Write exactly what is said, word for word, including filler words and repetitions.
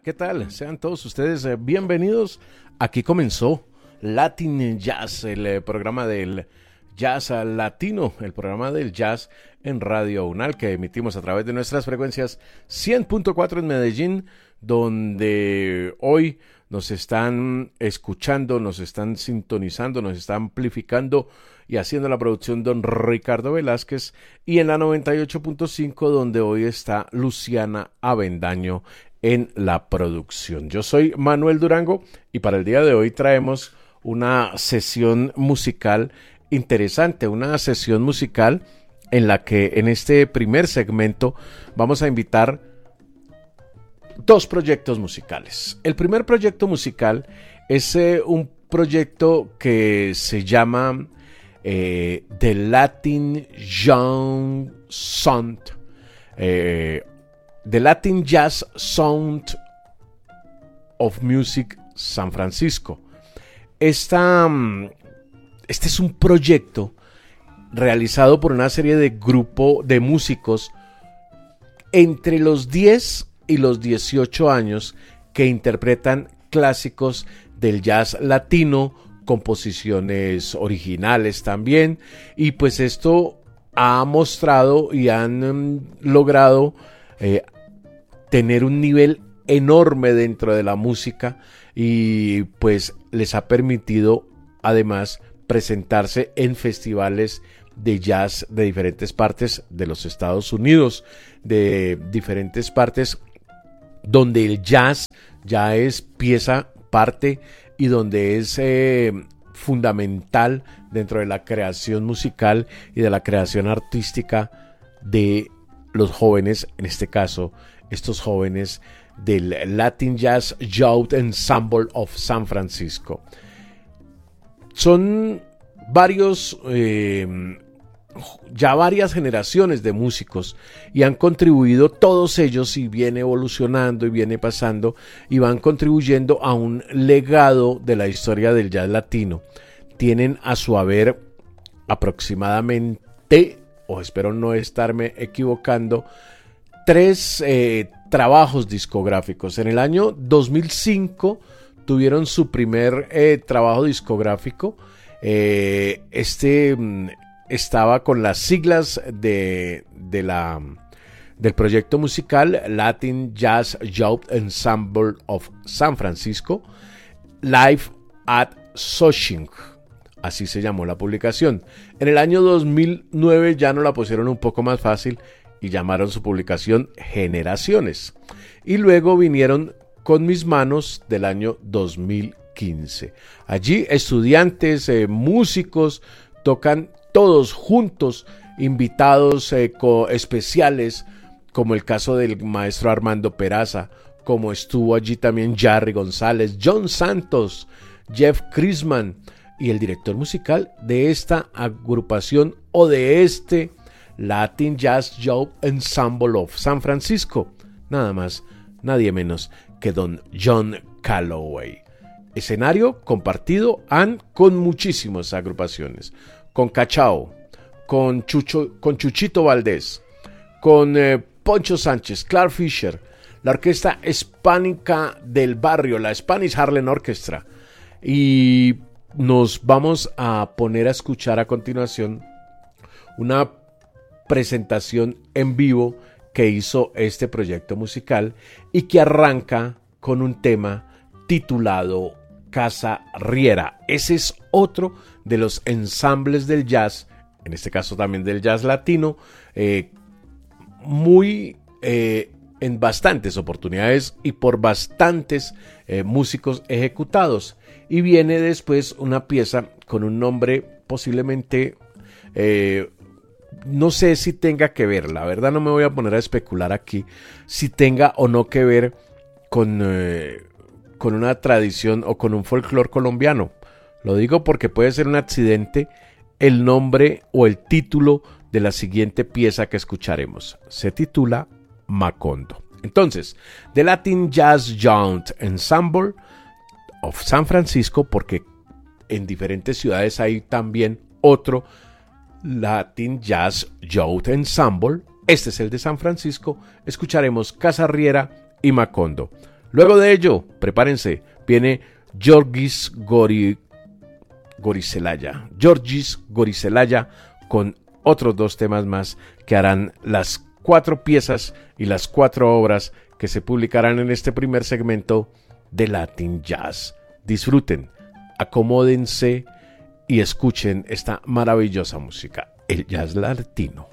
¿qué tal? Sean todos ustedes eh, bienvenidos. Aquí comenzó Latin Jazz, el eh, programa del jazz latino, el programa del jazz en Radio UNAL que emitimos a través de nuestras frecuencias cien punto cuatro en Medellín, donde hoy nos están escuchando, nos están sintonizando, nos está amplificando y haciendo la producción don Ricardo Velázquez, y en la noventa y ocho punto cinco donde hoy está Luciana Avendaño en la producción. Yo soy Manuel Durango y para el día de hoy traemos una sesión musical interesante, una sesión musical en la que en este primer segmento vamos a invitar dos proyectos musicales. El primer proyecto musical es eh, un proyecto que se llama eh, The Latin Young Sound, eh, The Latin Jazz Sound of Music San Francisco. Esta, este es un proyecto realizado por una serie de grupo de músicos entre los diez y los dieciocho años que interpretan clásicos del jazz latino, composiciones originales también, y pues esto ha mostrado y han um, logrado eh, tener un nivel enorme dentro de la música, y pues les ha permitido además presentarse en festivales de jazz de diferentes partes de los Estados Unidos, de diferentes partes donde el jazz ya es pieza, parte, y donde es eh, fundamental dentro de la creación musical y de la creación artística de los jóvenes, en este caso, estos jóvenes del Latin Jazz Youth Ensemble of San Francisco. Son varios, eh, ya varias generaciones de músicos, y han contribuido todos ellos, y viene evolucionando y viene pasando y van contribuyendo a un legado de la historia del jazz latino. Tienen a su haber aproximadamente, o espero no estarme equivocando, tres eh, trabajos discográficos. En el año dos mil cinco tuvieron su primer eh, trabajo discográfico. Eh, este mm, estaba con las siglas de, de la, del proyecto musical Latin Jazz Youth Ensemble of San Francisco, Live at Soching. Así se llamó la publicación. En el año dos mil nueve ya nos la pusieron un poco más fácil y llamaron su publicación Generaciones. Y luego vinieron Con mis manos del año dos mil quince. Allí estudiantes, eh, músicos, tocan todos juntos, invitados eh, co- especiales, como el caso del maestro Armando Peraza, como estuvo allí también Jarry González, John Santos, Jeff Chrisman, y el director musical de esta agrupación o de este Latin Jazz Youth Ensemble of San Francisco, nada más, nadie menos que don John Calloway. Escenario compartido han con muchísimas agrupaciones, con Cachao, con, Chucho, con Chuchito Valdés, con eh, Poncho Sánchez, Clark Fisher, la orquesta hispánica del barrio, la Spanish Harlem Orchestra, y nos vamos a poner a escuchar a continuación una presentación en vivo que hizo este proyecto musical y que arranca con un tema titulado Casa Riera. Ese es otro de los ensambles del jazz, en este caso también del jazz latino, eh, muy eh, en bastantes oportunidades y por bastantes eh, músicos ejecutados. Y viene después una pieza con un nombre posiblemente, eh, no sé si tenga que ver, la verdad no me voy a poner a especular aquí, si tenga o no que ver con, eh, con una tradición o con un folclore colombiano. Lo digo porque puede ser un accidente el nombre o el título de la siguiente pieza que escucharemos. Se titula Macondo. Entonces, The Latin Jazz Youth Ensemble of San Francisco, porque en diferentes ciudades hay también otro Latin Jazz Youth Ensemble. Este es el de San Francisco. Escucharemos Casa Riera y Macondo. Luego de ello, prepárense, viene Georgis Gori, Goricelaya, Georgis Goricelaya con otros dos temas más que harán las cuatro piezas y las cuatro obras que se publicarán en este primer segmento de Latin Jazz. Disfruten, acomódense y escuchen esta maravillosa música, el jazz latino.